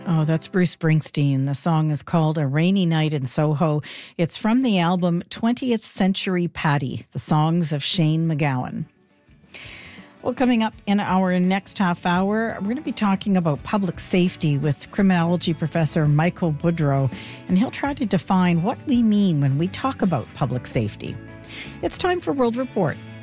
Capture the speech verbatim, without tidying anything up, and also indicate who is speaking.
Speaker 1: Oh, that's Bruce Springsteen. The song is called A Rainy Night in Soho. It's from the album twentieth Century Paddy, the songs of Shane MacGowan. Well, coming up in our next half hour, we're going to be talking about public safety with criminology professor Michael Boudreau, and he'll try to define what we mean when we talk about public safety. It's time for World Report